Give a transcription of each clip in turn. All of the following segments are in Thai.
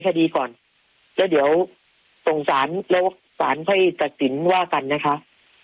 คดีก่อนแล้วเดี๋ยวส่งศาลแล้วศาลค่อยตัดสินว่ากันนะคะ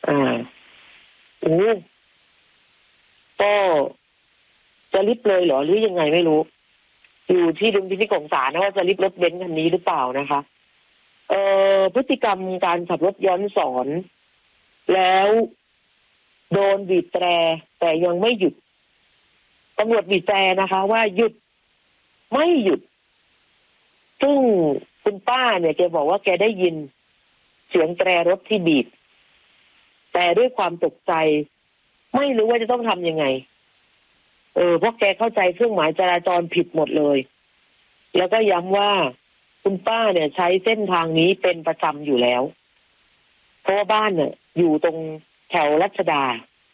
ก็จะริบเลยเหรอหรือยังไงไม่รู้อยู่ที่ดุลพินิจของศาลนะว่าจะริบรถเบนซ์คันนี้หรือเปล่านะคะพฤติกรรมการขับรถย้อนสอนแล้วโดนบีบแตรแต่ยังไม่หยุดตำรวจบีบแตรนะคะว่าหยุดไม่หยุดซึ่งคุณป้าเนี่ยแกบอกว่าแกได้ยินเสียงแตรรถที่บีบแต่ด้วยความตกใจไม่รู้ว่าจะต้องทำยังไงเพราะแกเข้าใจเครื่องหมายจราจรผิดหมดเลยแล้วก็ย้ำว่าคุณป้าเนี่ยใช้เส้นทางนี้เป็นประจำอยู่แล้วเพราะว่าบ้านเนี่ยอยู่ตรงแถวรัชดา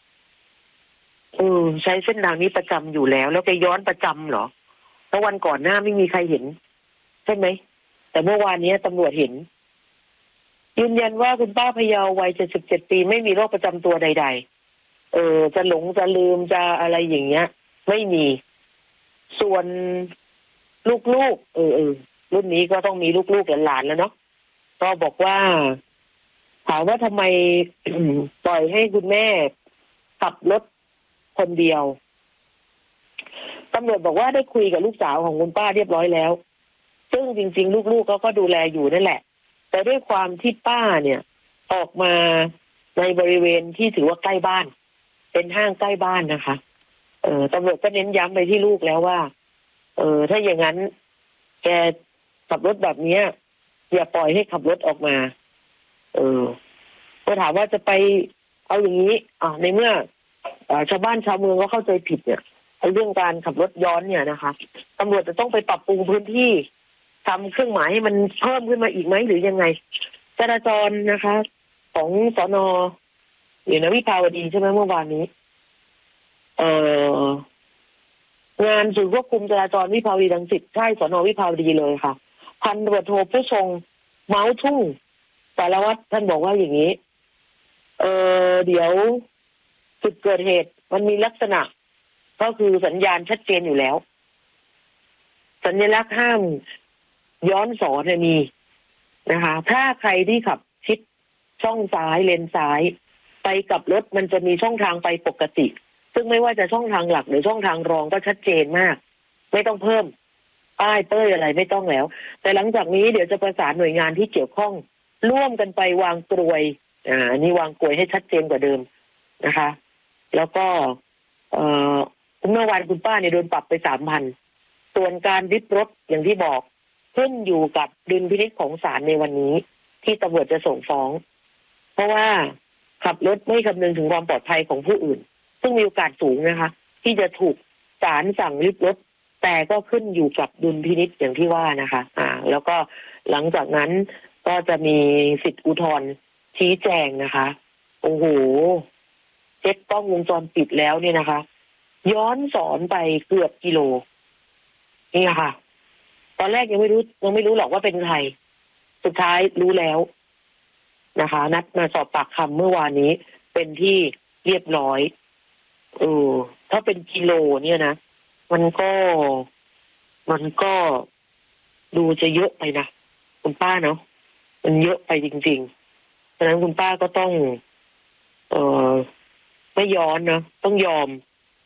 ใช้เส้นทางนี้ประจำอยู่แล้วแกย้อนประจำเหรอเพราะวันก่อนหน้าไม่มีใครเห็นใช่ไหมแต่เมื่อวานนี้ตำรวจเห็นยืนยันว่าคุณป้าพะเยาวัย77 ปีไม่มีโรคประจำตัวใดๆจะหลงจะลืมจะอะไรอย่างเงี้ยไม่มีส่วนลูกๆรุ่นนี้ก็ต้องมีลูกๆหลานๆแล้วเนาะก็บอกว่าถามว่าทำไม ปล่อยให้คุณแม่ขับรถคนเดียวตำรวจบอกว่าได้คุยกับลูกสาวของคุณป้าเรียบร้อยแล้วซึ่งจริงๆลูกๆก็ดูแลอยู่นั่นแหละแต่ด้วยความที่ป้าเนี่ยออกมาในบริเวณที่ถือว่าใกล้บ้านเป็นห้างใกล้บ้านนะคะตำรวจก็เน้นย้ำไปที่ลูกแล้วว่าถ้าอย่างนั้นแกขับรถแบบนี้อย่าปล่อยให้ขับรถออกมาก็ถามว่าจะไปเอาอย่างนี้ในเมื่อชาวบ้านชาวเมืองก็เข้าใจผิดเนี่ยเรื่องการขับรถย้อนเนี่ยนะคะตำรวจจะต้องไปปรับปรุงพื้นที่ทำเครื่องหมายให้มันเพิ่มขึ้นมาอีกไหมหรือยังไงจราจรนะคะของสน.วิภาวดีใช่ไหมเมื่อวานนี้งานศูนย์ควบคุมจราจรวิภาวดีรังสิตใช่สน.วิภาวดีเลยค่ะพันตำรวจโทผู้ทรงเมาส์ทุ่งสารวัตรท่านบอกว่าอย่างนี้เดี๋ยวจุดเกิดเหตุมันมีลักษณะก็คือสัญญาณชัดเจนอยู่แล้วสัญลักษณ์ห้ามย้อนสอนมีนะคะถ้าใครที่ขับชิดช่องซ้ายเลนซ้ายไปกับรถมันจะมีช่องทางไปปกติซึ่งไม่ว่าจะช่องทางหลักหรือช่องทางรองก็ชัดเจนมากไม่ต้องเพิ่มป้ายเป้ยอะไรไม่ต้องแล้วแต่หลังจากนี้เดี๋ยวจะประสานหน่วยงานที่เกี่ยวข้องร่วมกันไปวางกลวยนี่วางกลวยให้ชัดเจนกว่าเดิมนะคะแล้วก็เมื่อวานคุณป้าเนี่ยโดนปรับไป 3,000 ส่วนการยึดรถอย่างที่บอกขึ้นอยู่กับดุลพินิจของศาลในวันนี้ที่ตำรวจจะส่งฟ้องเพราะว่าขับรถไม่คำนึงถึงความปลอดภัยของผู้อื่นซึ่งมีโอกาสสูงนะคะที่จะถูกศาลสั่งยึดรถแต่ก็ขึ้นอยู่กับดุลพินิจอย่างที่ว่านะคะแล้วก็หลังจากนั้นก็จะมีสิทธิอุทธรณ์ชี้แจงนะคะโอ้โหเช็คกล้องวงจรปิดแล้วเนี่ยนะคะย้อนสอนไปเกือบกิโลนี่ค่ะตอนแรกยังไม่รู้หรอกว่าเป็นใครสุดท้ายรู้แล้วนะคะนัดมาสอบปากคำเมื่อวานนี้เป็นที่เรียบร้อยถ้าเป็นกิโลเนี่ยนะมันก็ดูจะเยอะไปนะคุณป้าเนาะมันเยอะไปจริงๆฉะนั้นคุณป้าก็ต้องไม่ย้อนนะต้องยอม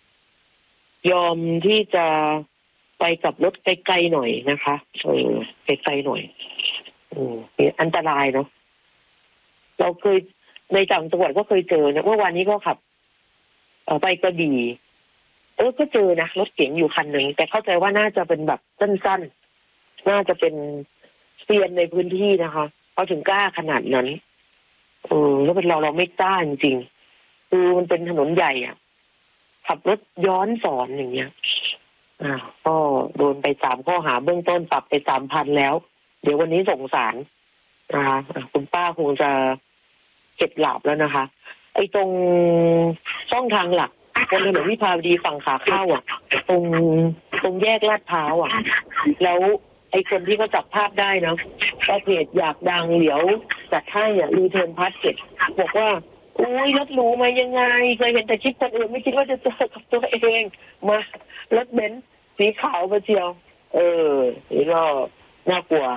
ที่จะไปกับรถไกลๆหน่อยนะคะไกลๆหน่อยอันตรายเนาะเราเคยในต่างจังหวัดก็เคยเจอนะเมื่อวานนี้ก็ขับไปกระบี่ก็เจอนะรถเก๋งอยู่คันหนึ่งแต่เข้าใจว่าน่าจะเป็นแบบสั้นๆน่าจะเป็นเซียนในพื้นที่นะคะเขาถึงกล้าขนาดนั้นแล้วเป็นเราไม่กล้าจริงๆคือมันเป็นถนนใหญ่อ่ะขับรถย้อนสอนอย่างเงี้ยก็โดนไป3 ข้อหาเบื้องต้นปรับไป 3,000 แล้วเดี๋ยววันนี้ส่งศาลนะคะคุณป้าคงจะเก็บหลาบแล้วนะคะไอ้ตรงช่องทางหลักบนถนนวิภาวดีฝั่งขาเข้าตรงแยกลาดพร้าวแล้วไอ้คนที่เขาจับภาพได้เนาะก็เพจอยากดังเดี๋ยวจัดให้รีเทิร์นพาสเก็ตบอกว่าอุ้ยรถหรูมายังไงเคยเห็นแต่คลิปคนอื่นไม่คิดว่าจะเจอกับตัวเองมารถเบนซ์สีขาวมาเชียวนี่ก็น่ากลัว